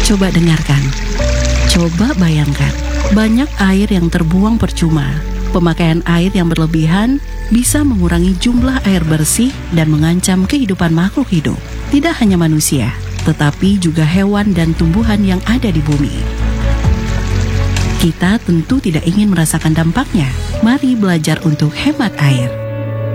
Coba dengarkan. Coba bayangkan, banyak air yang terbuang percuma. Pemakaian air yang berlebihan bisa mengurangi jumlah air bersih dan mengancam kehidupan makhluk hidup. Tidak hanya manusia, tetapi juga hewan dan tumbuhan yang ada di bumi. Kita tentu tidak ingin merasakan dampaknya. Mari belajar untuk hemat air.